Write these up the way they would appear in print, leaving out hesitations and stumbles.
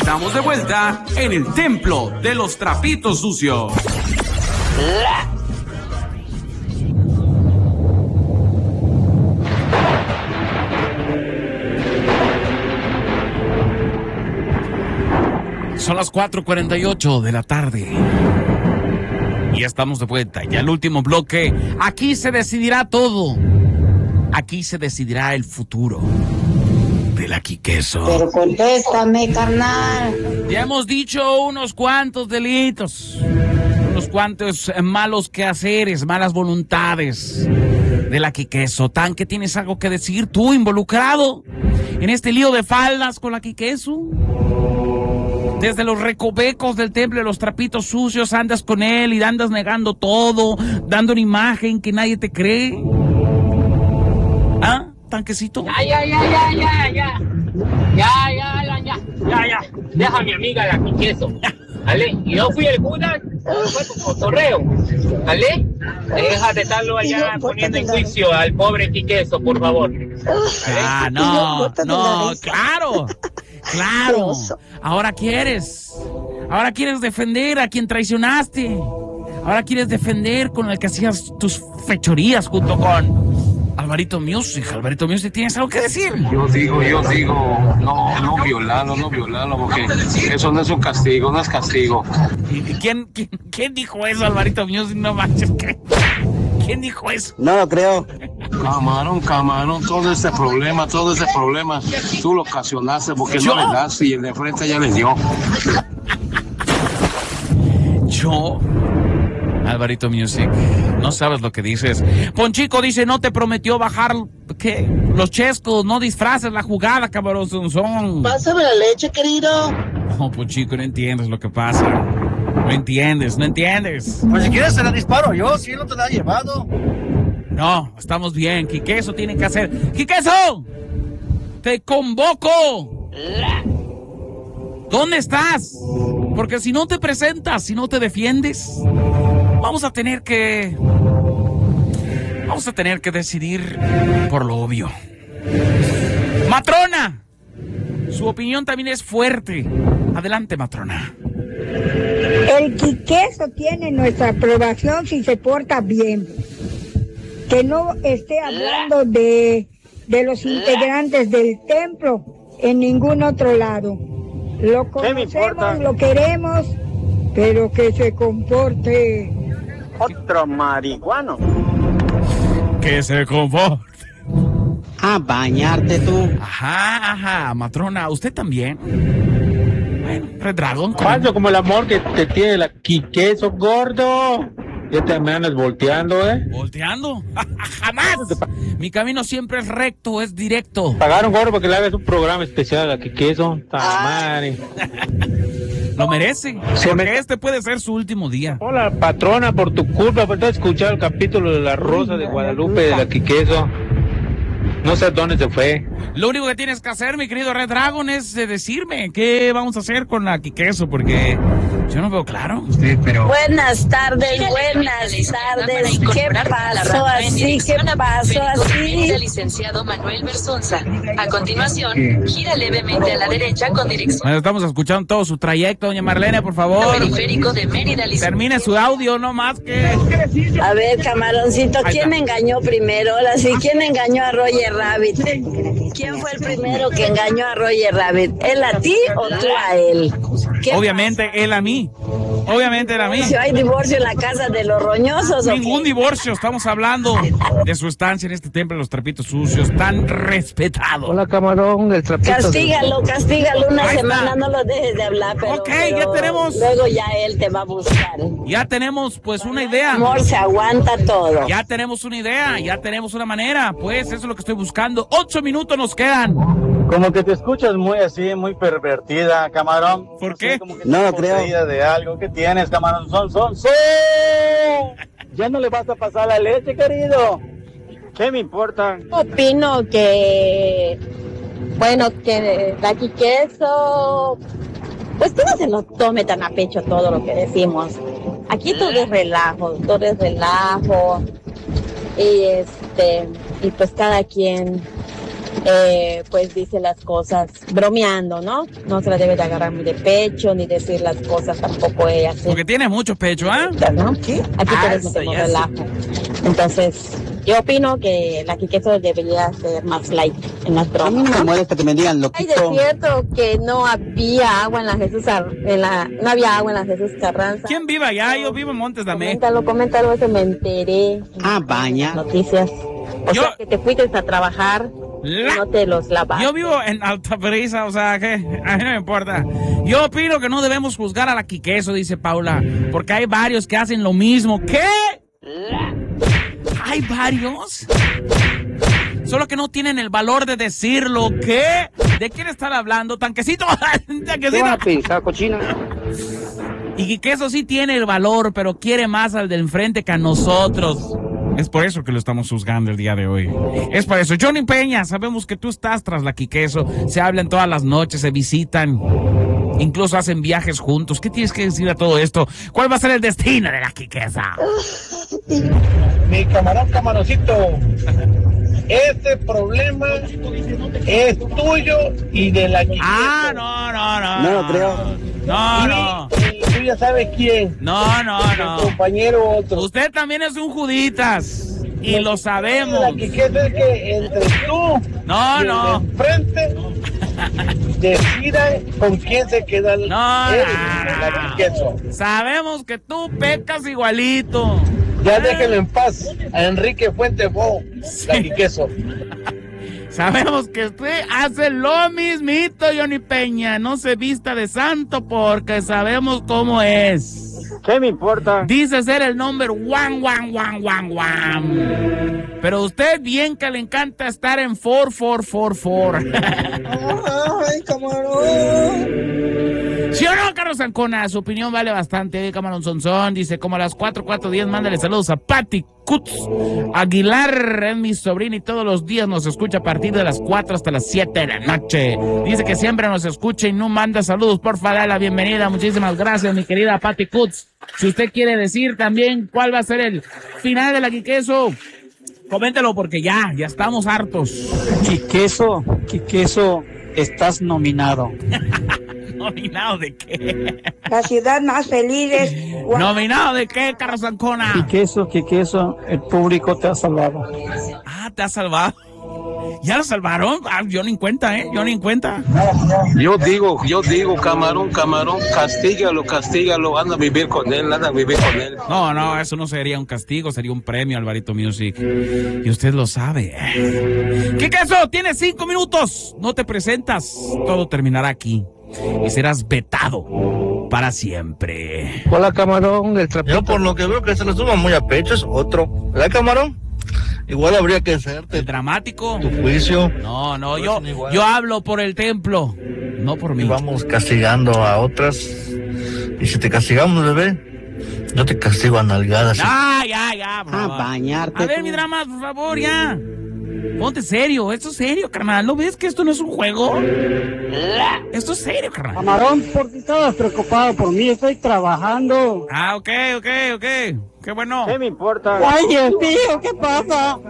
Estamos de vuelta en el templo de los trapitos sucios. Son las 4:48 de la tarde. Y estamos de vuelta. Ya el último bloque. Aquí se decidirá todo. Aquí se decidirá el futuro del Aquí Queso. Pero contéstame, carnal. Ya hemos dicho unos cuantos delitos. Unos cuantos malos quehaceres, malas voluntades del Aquí Queso. Tanque, ¿tienes algo que decir tú involucrado en este lío de faldas con el Aquí Queso? Desde los recovecos del templo de los trapitos sucios andas con él y andas negando todo, dando una imagen que nadie te cree. ¿Ah, tanquecito? Ya. Deja a mi amiga la Aquí Queso. ¿Vale? Y yo fui el Judas, fue tu cotorreo. ¿Vale? Deja de estarlo allá poniendo en juicio al pobre Aquí Queso, por favor. ¿Vale? Ah, no, claro. Ahora quieres defender a quien traicionaste. Ahora quieres defender con el que hacías tus fechorías junto con Alvarito Music. Alvarito Music, ¿tienes algo que decir? Yo digo, no violarlo, porque eso no es un castigo, no es castigo. ¿Y quién dijo eso, Alvarito Music? No manches, ¿quién dijo eso? No lo creo. Camarón, todo ese problema, tú lo ocasionaste porque no le das y el de frente ya le dio. Yo, Alvarito Music, no sabes lo que dices. Ponchico dice, no te prometió bajar, ¿qué? Los chescos, no disfraces la jugada, cabrón. Pásame la leche, querido. No, Ponchico, no entiendes lo que pasa. No entiendes. Pues si quieres se la disparo yo, si él no te la ha llevado. No, estamos bien. Quiqueso tiene que hacer. ¡Quiqueso! ¡Te convoco! ¿Dónde estás? Porque si no te presentas, si no te defiendes, vamos a tener que decidir por lo obvio. ¡Matrona! Su opinión también es fuerte. Adelante, matrona. El Quiqueso tiene nuestra aprobación si se porta bien. Que no esté hablando de los integrantes del templo en ningún otro lado. Lo conocemos, lo queremos, pero que se comporte. Otro marihuano. Que se comporte. A bañarte tú. Ajá, matrona, ¿usted también? Bueno, Red Dragon. Falso como el amor que te tiene el Aquí Queso, gordo. Ya te me andas volteando, ¿eh? ¿Volteando? ¡Jamás! Mi camino siempre es recto, es directo. Pagaron, gordo, para que le hagas un programa especial Aquí Queso. Madre. Lo merece. Porque este puede ser su último día. Hola, patrona, por tu culpa, por no escuchar el capítulo de La Rosa de Guadalupe del Aquí Queso. No sé dónde se fue. Lo único que tienes que hacer, mi querido Red Dragon, es decirme qué vamos a hacer con la Aquí Queso, porque yo no veo claro. Sí, pero... Buenas tardes. ¿Qué pasó así? El licenciado Manuel Bersonza. A continuación, gira levemente a la derecha con dirección. Bueno, estamos escuchando todo su trayecto, doña Marlene, por favor. Periférico de Mérida, termine su audio, no más que... A ver, camaroncito, ¿quién engañó primero? Ahora sí, ¿quién engañó a Roger Rabbit? ¿Quién fue el primero que engañó a Roger Rabbit? ¿Él a ti o tú a él? Obviamente él a mí. Obviamente era a mí. Si hay divorcio en la casa de los roñosos. Ningún divorcio, estamos hablando de su estancia en este templo de los trapitos sucios, tan respetado. Hola, camarón, el trapito. Castígalo una semana, no lo dejes de hablar, pero ya tenemos. Luego ya él te va a buscar. Ya tenemos pues una idea. Amor, se aguanta todo. Ya tenemos una idea, ya tenemos una manera, pues eso es lo que estoy buscando. 8 minutos nos quedan. Como que te escuchas muy así, muy pervertida, camarón. ¿Por qué? Como que no lo creo. De algo que tienes, camarón. Son. Ya no le vas a pasar la leche, querido. ¿Qué me importa? Opino que, que de Aquí Queso, pues que no se lo tome tan a pecho todo lo que decimos. Aquí todo es relajo. Y pues cada quien pues dice las cosas bromeando, ¿no? No se la debe de agarrar muy de pecho, ni decir las cosas tampoco ella. Porque tiene mucho pecho, ¿ah? ¿No? ¿Sí? Aquí todos metemos relajo. Entonces, yo opino que la Quiqueso debería ser más light en las bromas. A mí no me molesta que me digan lo que Ay, de cierto que no había agua en la Jesús no había agua en la Jesús Carranza. ¿Quién vive allá? Yo vivo en Montes Dame. Coméntalo, eso me enteré. Baña. Noticias. O sea, que te fuiste a trabajar y no te los lavas. Yo vivo en Altabrisa, o sea, que a mí no me importa. Yo opino que no debemos juzgar a la Quiqueso, dice Paula, porque hay varios que hacen lo mismo. ¿Qué? ¿Hay varios? Solo que no tienen el valor de decirlo. ¿Qué? ¿De quién están hablando? ¿Tanquecito? ¿Tanquecito? Cochina. Y Quiqueso sí tiene el valor, pero quiere más al del enfrente que a nosotros. Es por eso que lo estamos juzgando el día de hoy. Es por eso. Johnny Peña, sabemos que tú estás tras la Quiqueso. Se hablan todas las noches, se visitan. Incluso hacen viajes juntos. ¿Qué tienes que decir a todo esto? ¿Cuál va a ser el destino de la Quiquesa? Mi camaroncito, este problema es tuyo y de la Quiquesa. No lo creo. No. Tú ya sabes quién. No. El compañero otro. Usted también es un Juditas. Y lo sabemos. La Quiquesa es que entre tú y el de frente decidan con quién se queda la Quiqueso. Sabemos que tú pecas igualito. Ya déjenlo en paz a Enrique Fuentes Bo, la Quiqueso. Sabemos que usted hace lo mismito, Johnny Peña. No se vista de santo porque sabemos cómo es. ¿Qué me importa? Dice ser el number one. Pero usted bien que le encanta estar en 4. Ay, camarón. ¿Sí o no, Carlos Ancona? Su opinión vale bastante. Camarón Sonsón dice, como a las 4:10, mándale saludos a Patti Kutz Aguilar, es mi sobrina y todos los días nos escucha a partir de las 4 hasta las 7 de la noche. Dice que siempre nos escucha y no manda saludos. Porfa, dale la bienvenida. Muchísimas gracias, mi querida Patti Kutz. Si usted quiere decir también cuál va a ser el final de la Quiqueso, coméntelo porque ya estamos hartos. Quiqueso, estás nominado. ¿Nominado de qué? La ciudad más feliz es... ¿Nominado de qué, Carlos Ancona? Quiqueso, el público te ha salvado. Ah, ¿te ha salvado? ¿Ya lo salvaron? Ah, yo ni en cuenta, Yo ni en cuenta. Yo digo, camarón, castígalo, anda a vivir con él. No, eso no sería un castigo, sería un premio, Alvarito Music. Y usted lo sabe. Quiqueso, tienes 5 minutos. No te presentas, todo terminará aquí. Y serás vetado para siempre. Hola, camarón, el trapito. Yo por lo que veo que se le suma muy a pecho es otro. ¿Verdad, camarón? Igual habría que hacerte el dramático. Tu juicio. No, yo hablo por el templo, no por mí. Y vamos castigando a otras. Y si te castigamos, bebé, yo te castigo a nalgadas. Ya, a bañarte. A ver, mi drama, por favor, ya. Ponte serio, esto es serio, carnal. ¿No ves que esto no es un juego? Esto es serio, carnal. Camarón, ¿por qué estabas preocupado por mí? Estoy trabajando. Ah, ok. Qué bueno. ¿Qué me importa? Ay, Dios mío, ¿qué pasa?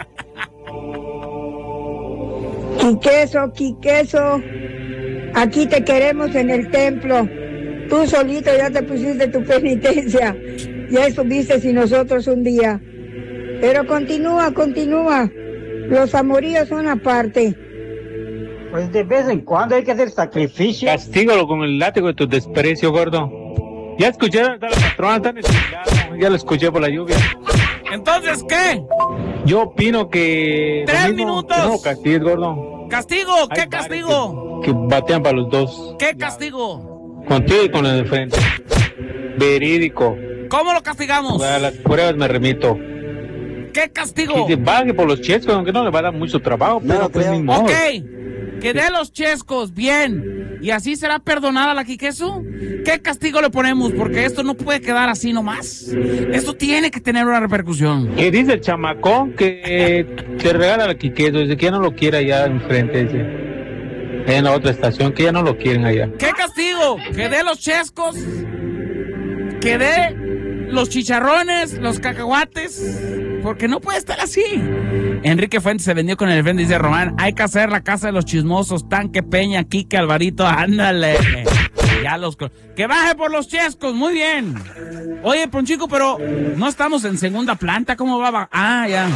Quiqueso, aquí te queremos en el templo. Tú solito ya te pusiste tu penitencia. Ya estuviste sin nosotros un día. Pero continúa. Los amoríos son aparte. Pues de vez en cuando hay que hacer sacrificios. Castígalo con el látigo de tu desprecio, gordo. Ya escucharon, la patrona está necesitada. Ya lo escuché por la lluvia. ¿Entonces qué? Yo opino que... 3 minutos. No, castigo, gordo. ¿Castigo? ¿Qué castigo? Que batean para los dos. ¿Qué castigo? Contigo y con el de frente. Verídico. ¿Cómo lo castigamos? A las pruebas me remito. ¿Qué castigo? Que se baje por los chescos, aunque no le va a dar mucho trabajo, pero pues ni modo. Ok, que dé los chescos, bien. ¿Y así será perdonada la Quiqueso? ¿Qué castigo le ponemos? Porque esto no puede quedar así nomás. Esto tiene que tener una repercusión. ¿Qué dice el chamacón? Que te regala la Quiqueso, dice que ya no lo quiere allá enfrente, dice. En la otra estación, que ya no lo quieren allá. ¿Qué castigo? Que dé los chescos, que dé los chicharrones, los cacahuates. porque no puede estar así. Enrique Fuentes se vendió con el frente, dice Román. Hay que hacer la casa de los chismosos. Tanque, Peña, Quique, Alvarito, ándale. Ya que baje por los chescos, muy bien. Oye, Ponchico, pero no estamos en segunda planta, ¿cómo va? Ya.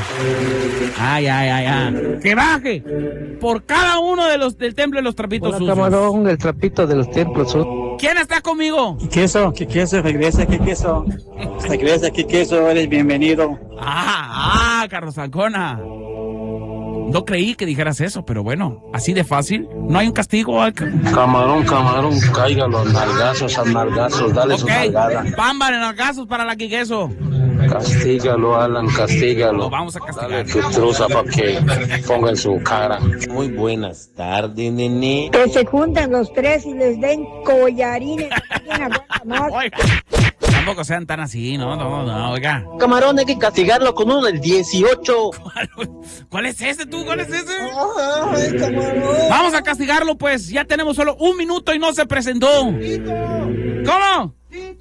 Que baje por cada uno de los del templo de los trapitos sucios. Camarón, el trapito de los templos sucios. ¿Quién está conmigo? ¿Qué queso? Regresa, ¿qué queso? Regresa, ¿qué queso? Eres bienvenido. Carlos Ancona. No creí que dijeras eso, pero bueno, así de fácil. No hay un castigo. Camarón, cáigalo a nalgazos, dale su nalgada. Pámbale nalgazos para la Quiqueso. Castígalo, Alan, castígalo. Lo vamos a castigar. Dale tu truza para que ponga en su cara. Muy buenas tardes, nene. Que se junten los tres y les den collarines. Oiga, tampoco sean tan así, no, oiga. Camarón, hay que castigarlo con uno del 18. ¿Cuál es ese tú? ¿Cuál es ese? Ay, camarón. Vamos a castigarlo, pues. Ya tenemos solo 1 minuto y no se presentó. ¿Cómo?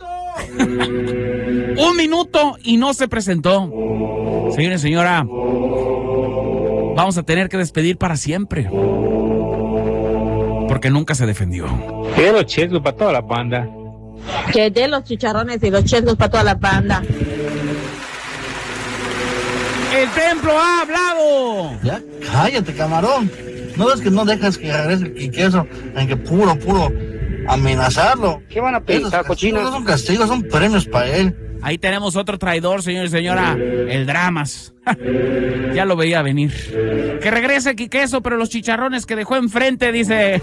1 minuto y no se presentó. Señor y señora, vamos a tener que despedir para siempre. Porque nunca se defendió. Quiero los chescos para toda la banda. Que dé los chicharrones y los chescos para toda la banda. El templo ha hablado. Ya, cállate, camarón. No es que no dejas que regrese el Quiqueso, en que puro amenazarlo. ¿Qué van a pensar, cochinos? No son castigos, son premios para él. Ahí tenemos otro traidor, señor y señora, el Dramas. Ya lo veía venir. Que regrese Quiqueso, pero los chicharrones que dejó enfrente, dice.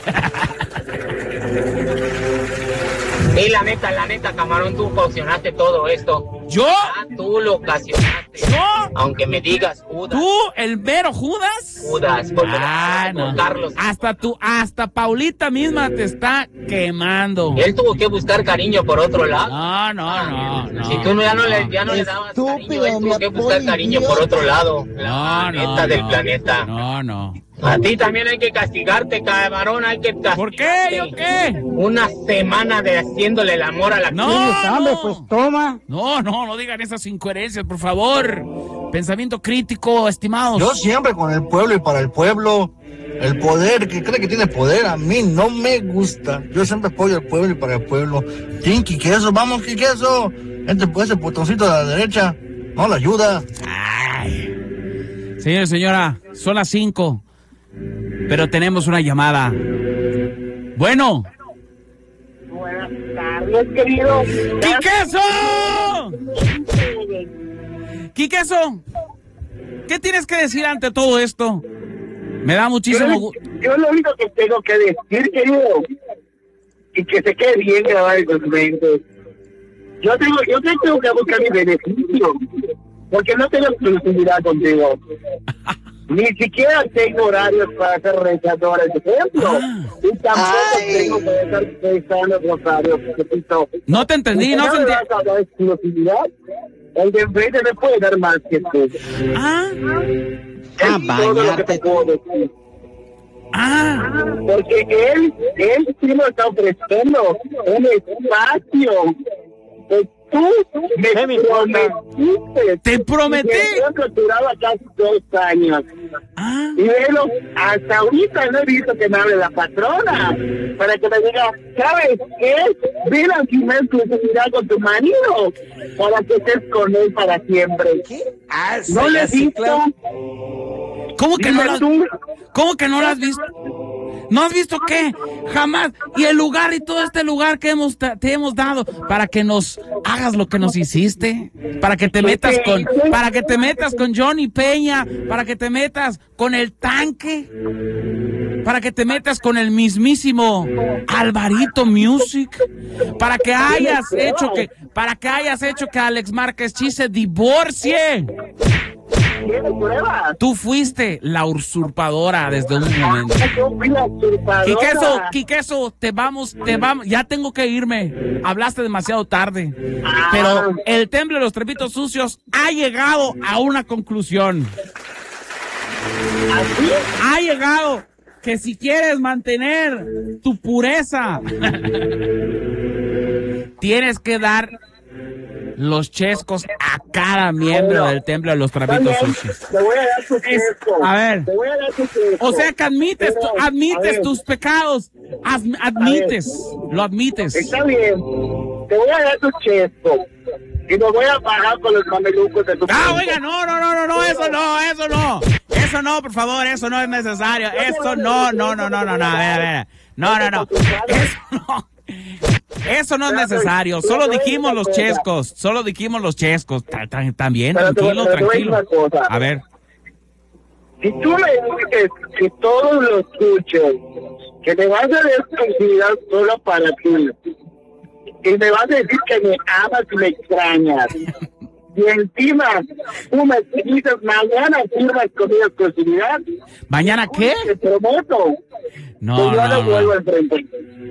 Y la neta, camarón, tú ocasionaste todo esto. ¿Yo? Tú lo ocasionaste. ¿Yo? Aunque me digas Judas. ¿Tú, el mero Judas? Judas, porque no. Carlos. Hasta Paulita misma te está quemando. Él tuvo que buscar cariño por otro lado. No. Si tú ya no le dabas cariño, él tuvo que buscar cariño por otro lado. La neta del planeta. No. A ti también hay que castigarte, camarón, hay que castigarte. ¿Por qué? ¿Yo qué? Una semana de haciéndole el amor a la Pues toma. No digan esas incoherencias, por favor. Pensamiento crítico, estimados. Yo siempre con el pueblo y para el pueblo. El poder, que cree que tiene poder, a mí no me gusta. Yo siempre apoyo al pueblo y para el pueblo. Team Quiqueso, vamos Quiqueso. Ese botoncito de la derecha no le ayuda. Ay. Señor y señora, son las 5. Pero tenemos una llamada. Bueno. Buenas tardes, querido. ¡Quiqueso! ¿Qué tienes que decir ante todo esto? Me da muchísimo gusto. Yo lo único que tengo que decir, querido, y que se quede bien grabado en los mentes. Yo tengo que buscar mi beneficio, porque no tengo exclusividad contigo. Ni siquiera tengo horarios para hacer rezadores de templo. Y tampoco tengo que estar rezando rosarios. No te entendí, no te entendí. La exclusividad, el de enfrente me puede dar más que tú. Todo lo que te puedo decir. Porque él sí nos está ofreciendo un espacio. Tú me prometiste. Te prometí. Yo torturaba casi 2 años. Y velo, hasta ahorita no he visto que me hable la patrona para que me diga, ¿sabes qué? Ven a firmar exclusividad con tu marido para que estés con él para siempre. ¿No le he visto? ¿Cómo que no lo has visto? ¿No has visto qué? Jamás. Y el lugar y todo este lugar que te hemos dado para que nos hagas lo que nos hiciste, para que te metas con Johnny Peña, para que te metas con el Tanque, para que te metas con el mismísimo Alvarito Music, para que hayas hecho que Alex Márquez Chi se divorcie. Tú fuiste la usurpadora desde un momento. Quiqueso, te vamos, ya tengo que irme. Hablaste demasiado tarde. Pero el templo de los trapitos sucios ha llegado a una conclusión. Ha llegado que si quieres mantener tu pureza, tienes que dar los chescos a cada miembro del templo de los trapitos sucios. Te voy a dar tu chesco. A ver. Te voy a dar tu chesco. O sea que admites tus pecados. Lo admites. Está bien. Te voy a dar tu chesco. Y me voy a bajar con los mamelucos de tu Oiga, no, eso no, por favor, eso no es necesario, eso no, a ver, no, eso no es necesario, solo dijimos los chescos, también, tranquilo, a ver. Si tú me dices que todos los escuchen, que me vas a dar exclusividad solo para ti, y me vas a decir que me amas y me extrañas. Y encima, tú me dices, mañana firmas conmigo exclusividad. ¿Mañana qué? Te prometo. No. Vuelvo al frente.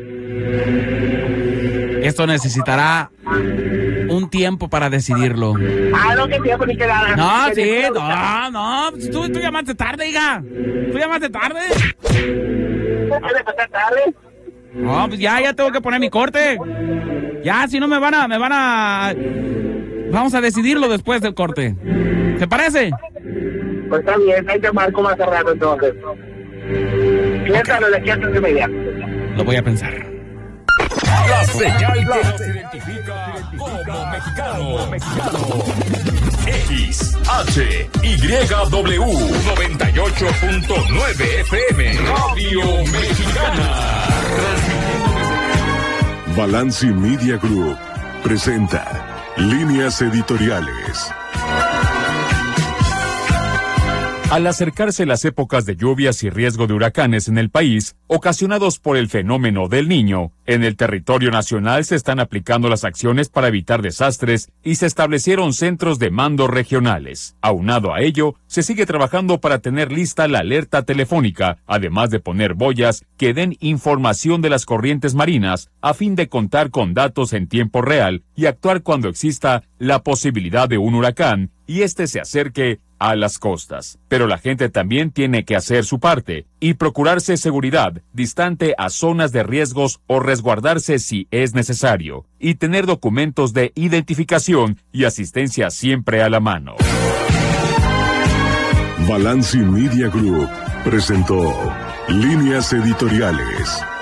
Esto necesitará un tiempo para decidirlo. No, que tiempo ni que nada. No. Tú llamaste tarde, hija. Tú llamaste tarde. ¿Puede pasar tarde? No, pues ya tengo que poner mi corte. Ya, si no me van a... Vamos a decidirlo después del corte. ¿Te parece? Pues está bien, hay que marco más rato entonces. Piénsalo de aquí a 3:30. Lo voy a pensar. La señal que nos identifica como mexicano. XHYW 98.9 FM Radio Mexicana. Balanci Media Group presenta Líneas Editoriales. Al acercarse las épocas de lluvias y riesgo de huracanes en el país, ocasionados por el fenómeno del Niño, en el territorio nacional se están aplicando las acciones para evitar desastres y se establecieron centros de mando regionales. Aunado a ello, se sigue trabajando para tener lista la alerta telefónica, además de poner boyas que den información de las corrientes marinas, a fin de contar con datos en tiempo real y actuar cuando exista la posibilidad de un huracán y este se acerque a las costas. Pero la gente también tiene que hacer su parte y procurarse seguridad distante a zonas de riesgos o resguardarse si es necesario, y tener documentos de identificación y asistencia siempre a la mano. Balanci Media Group presentó Líneas Editoriales.